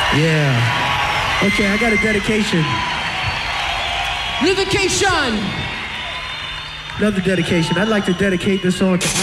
Yeah. Okay, I got a dedication. Dedication. Another dedication. I'd like to dedicate this song to